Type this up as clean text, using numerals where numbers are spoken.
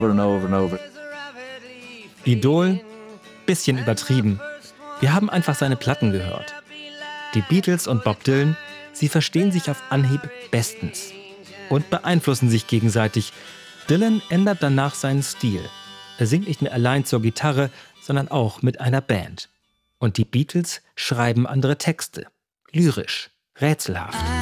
and over and over. Idol? Bisschen übertrieben. Wir haben einfach seine Platten gehört. Die Beatles und Bob Dylan, sie verstehen sich auf Anhieb bestens und beeinflussen sich gegenseitig. Dylan ändert danach seinen Stil. Er singt nicht mehr allein zur Gitarre, sondern auch mit einer Band. Und die Beatles schreiben andere Texte. Lyrisch, rätselhaft.